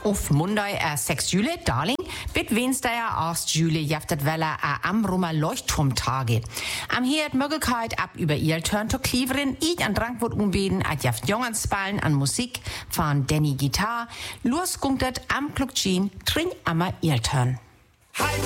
Auf Monday 6 Juli, Darling, wird Wednesday 8 Juli jaftet Welle am Rummer Leuchtturmtage. Am hier Möglichkeit ab über ihr Turn to Cleverin, ich an Drankwort umbeden, at jaft Jongenspallen an Musik von Danny Gitarre, los gunktet am Kluckchen, trink ammer ihr Turn.